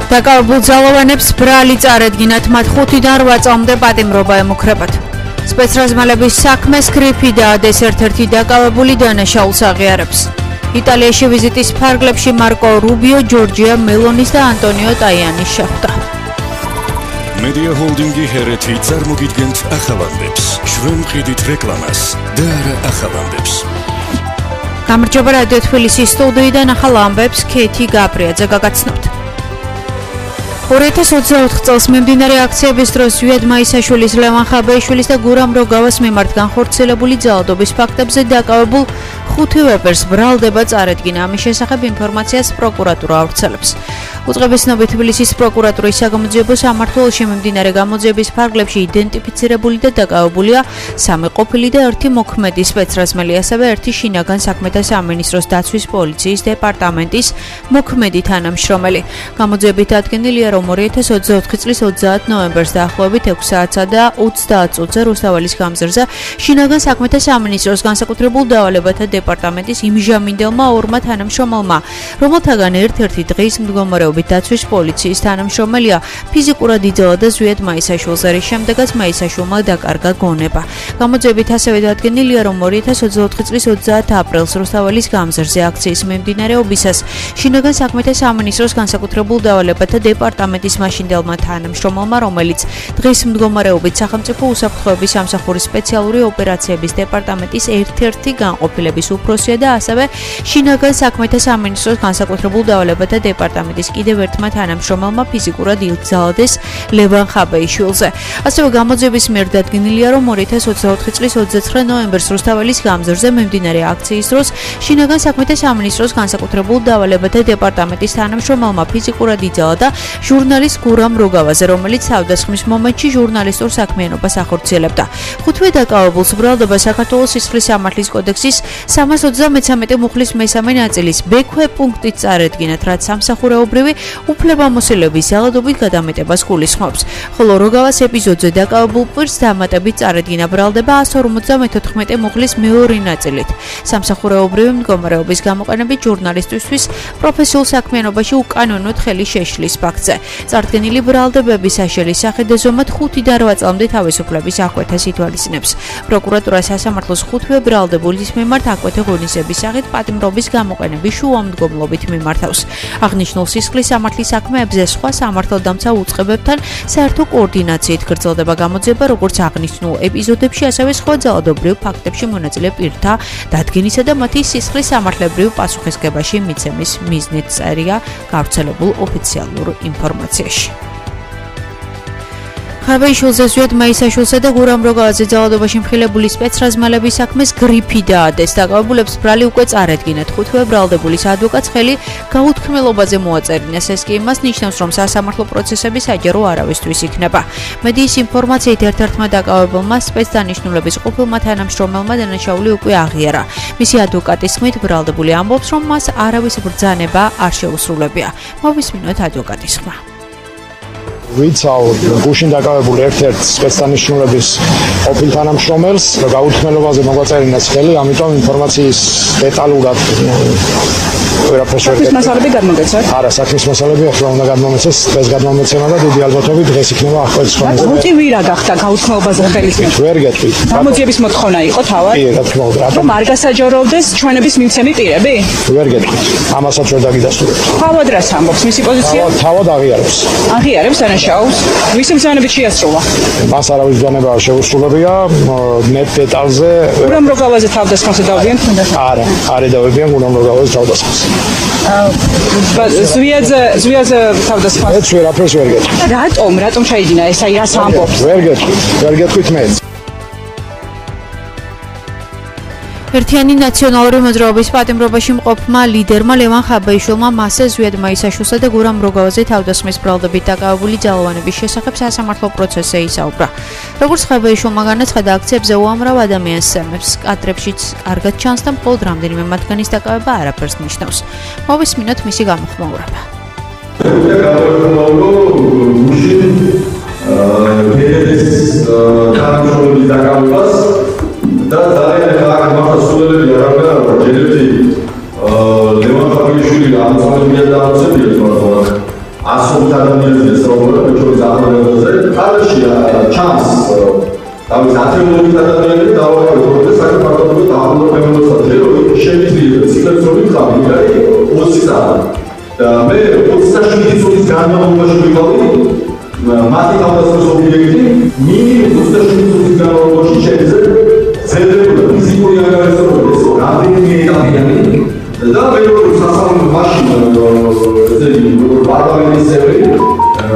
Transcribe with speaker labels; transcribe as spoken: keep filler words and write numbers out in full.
Speaker 1: დაკავებულ ძალოვანებს ბრალი წარედგინათ, მათ ხუთიდან რვა წლამდე პატიმრობა ემუქრებათ. სპეცრაზმალების საქმეს გრიფი დაადეს ერთ-ერთი დაკავებული დანაშაულს აღიარებს. იტალიაში ვიზიტის ფარგლებში მარკო რუბიო, ჯორჯია მელონის და ანტონიო ტაიანის შეხვდა.
Speaker 2: მედია ჰოლდინგი ჰერეთი წარმოგიდგენთ ახალამდებს. ჩვენ მყიდით რეკლამას და არა ახალამდებს.
Speaker 1: გამარჯობა რადიო თბილისის სტუდიიდან ახალ ამბებს ქეთი გაბრიაძე გაგაცნობთ. ორი ათას ოცდაოთხ წელს მიმდინარე აქციების დროს ზვიად მაისაშვილის, ლევან ხაბეიშვილის და გურამ როგავას მიმართ განხორციელებული ძალადობის ფაქტებზე დაკავებულ ხუთი ვეპერს ბრალდება წარედგინა. ამის შესახებ ინფორმაციას პროკურატურა ავრცელებს. უწყების ცნობით თბილისის პროკურატურის საგამოძიებო სამმართველოში მიმდინარე გამოძიების ფარგლებში იდენტიფიცირებული და დაკავებულია სამი ყოფილი და ერთი მოქმედი სპეცრაზმელი, ასევე ერთი შინაგან საქმეთა სამინისტროს დაცვის პოლიციის დეპარტამენტის მოქმედი თანამშრომელი. გამოძიებით დადგენილია, რომ ორი ათას ოცდაოთხი წლის ოცდაათ ნოემბერს დაახლოებით ექვსი საათსა და ოცდაათ წუთზე რუსთაველის გამზირზე შინაგან საქმეთა სამინისტროს განსაკუთრებულ დავალებათა დეპარტამენტის იმჟამინდელმა ორმა თანამშრომელმა, რომელთაგან ერთ-ერთი დღის მდგომარეობით დაცვის პოლიციის თანამშრომელია, ფიზიკურად იძალა და ზვიად მაისაშვილს, რის შემდეგაც მაისაშვილმა დაკარგა გონება. გამოძიებით ასევე დადგენილია, რომ ორი ათას ოცდაოთხი წლის ოცდაათ აპრილს რუსთაველის გამზირზე აქციის მიმდინარეობისას შინაგან საქმეთა სამინისტროს განსაკუთრებულ დავალებათა დეპარტამენტის მაშინდელმა თანამშრომელმა, რომელიც დღის მდგომარეობით სახელმწიფო უსაფრთხოების სამსახურის სპეციალური ოპერაციების დეპარტამენტის ერთ-ერთი განყოფილების უფროსია და ასევე შინაგან საქმეთა სამინისტროს განსაკუთრებულ დავალებათა დეპარტამენტის კიდევ ერთმა თანამშრომელმა ფიზიკურად ილგზადეს ლევან ხაბეიშვილზე. ასევე გამოძიების მიერ დადგენილია, რომ ორი ათას ოცდაოთხი წლის ოცდაცხრა ნოემბერს რუსთაველის გამზირზე მიმდინარე აქციის დროს შინაგან საქმეთა სამინისტროს განსაკუთრებულ დავალებათა დეპარტამენტის თანამშრომელმა ფიზიკურად იძალა და ჟურნალისტ გურამ როგავაზე, რომელიც თავდასხმის მომენტში ჟურნალისტურ საქმიანობას ახორციელებდა. ხუთივე დაკავებულს ბრალდება საქართველოს სისხლის სამართლის კოდექსის სამას ოცდამეცამეტე მუხლის მესამე ნაწილის ბექვე პუნქტით წარედგინათ, რაც სამსახურეობრივი უფლებამოსილების ძალადობით გადამეტებას გულისხმობს. ხოლო როგავას ეპიზოდზე დაკავებულ პირს დამატებით წარედგინა ბრალდება ასი ორმოცდამეთოთხმეტე მუხლის მეორე ნაწილით. სამსახურეობრივი მდგომარეობის გამოყენებით ჟურნალისტისთვის პროფესიულ საქმიანობაში უკანონოდ ხელი შეშლის ფაქტზე. წარდგენილი ბრალდებების საშელის სახით ზომად ხუთიდან რვა წლამდე თავისუფლების აღკვეთას ითვალისწინებს. პროკურატურა სასამართლოს ხუთივე ბრალდებულის მიმართ აღკვეთე ღონისძიების სახით პატიმრობის გამოყენების შუამდგომლობით მიმართავს. აღნიშნულ სისხლის სამართლის საქმეებზე სხვა სამართალდამცა უწყებებთან საერთო კოორდინაციით გრძელდება გამოძიება, როგორც აღნიშნულ ეპიზოდებში, ასევე სხვა ძალადობრივ ფაქტებში მონაწილე პირთა დადგენისა და მათი სისხლის სამართლებრივ პასუხისგებაში მიცემის მიზნით წერია გავრცელებულ ოფიციალურ ინფორმაციაში. ხაბეიშვილზე ზვიად მაისაშვილსა და გურამ როგავაზე ძალადობაში მხილებული სპეცრაზმალების საქმეს გრიფი დაადეს. დაკავებულებს ბრალი უკვე წარედგინათ. ხუთივე ბრალდებულის ადვოკატს ხელი გაუთქმელობაზე მოაწერინეს. ეს კი იმას ნიშნავს, რომ სასამართლო პროცესები საჯარო არავისთვის იქნება. მედიის ინფორმაციით ერთ-ერთმა დაკავებულმა სპეცდანიშნულების ყოფილმა თანამშრომელმა დანაშაული უკვე აღიარა. მისი ადვოკატის თქმით, ბრალდებული ამბობს, რომ მას არავის ბრძანება არ შეუსრულებია. მოვისმინოთ ადვოკატის ხმა.
Speaker 3: ვიცავ გუშინ დაკავებულ ერთ-ერთ სპეცდანიშნულების ყოფილ თანამშრომელს, რომ გაუთქმელობაზე მოგვაწერინა ხელი, ამიტომ ინფორმაციის დეტალურად ვერაფერს ვერ გეტყვი.
Speaker 4: მასალები გადმოგეცათ?
Speaker 3: არა, საქმის მასალები ახლა უნდა გადმომეცეს, დღეს გადმომეცემა და დიდი ალბათობით დღეს იქნება აღკვეთის ხომალდი.
Speaker 4: მოტივი რა გახდა გაუთქმელობაზე ხელის მიღება?
Speaker 3: ვერ გეტყვი.
Speaker 4: გამოძიების მოთხოვნა იყო თავად?
Speaker 3: კი, რა თქმა უნდა.
Speaker 4: რომ არ გასაჯაროვდეს ჩვენების მიმცემი პირები?
Speaker 3: ვერ გეტყვი. ამასაც ვერ დაგიდასტურებ.
Speaker 4: თავად რას ამბობს მისი პოზიცია?
Speaker 3: თავად აღიარებს.
Speaker 4: აღიარებს დანაშაულს? ვის ბრძანებით შეასრულა?
Speaker 3: მას არავის ბრძანება არ შეუსრულებია, მეტ დეტალზე.
Speaker 4: გურამ როგავაზე თავდასხმას დავდიან თუნდაც?
Speaker 3: არა, არ εδავებიან გურამ როგავაზე თავდასხმას.
Speaker 4: ზვიადზე ზვიადზე თავდასხმას?
Speaker 3: მეც ვერაფერს ვერ გეტყვი.
Speaker 4: რატომ? რატომ ჩაიდინა ეს აი რას ამბობს?
Speaker 3: ვერ გეტყვი, ვერ გეტყვით მეც.
Speaker 1: ერთიანი ნაციონალური მოძრაობის პატიმრობაში მყოფმა ლიდერმა ლევან ხაბეიშვილმა მასზე ზვიად მაისაშვილსა და გურამ როგავაზე თავდასხმის ბრალდებით დაკავებული ძალოვანების შესახებ სასამართლო პროცესზე ისაუბრა. როგორც ხაბეიშვილმა განაცხადა, აქციებზე უამრავ ადამიანს სემებს, კადრებშიც კარგად ჩანს და მხოლოდ რამდენიმე მათგანის დაკავება არაფერს ნიშნავს. მოვისმინოთ მისი გამოხმაურება.
Speaker 5: და ძალიან ხარ მართლა სულელები არ აღარ ჯერეთი ლევან ხაბეიშვილი ამოწმებია და ამოწმებია თორემ ასობით ადამიანის სწავლება მეჩვენის აღრევაზე ხალხში ჩანს თავის ათეულობით ადამიანები დავაყენოთ საქართველოს დაახლოებით მეოცე შეიძლება სიკეთრული ხამი არის ოცი წელი და მე ოცდაშვიდი წლის განმავლობაში ვიყავი მათი თავდასხმის ობიექტი მინიმუმ ოცდაშვიდი წლის განმავლობაში შეიძლება ზედმეტი ფიზიკური ანგარიშის რამდენიმე ეტაპიანი და მე როგორც სასწავლო მაშინ ესე იგი პარლამენტის წევრი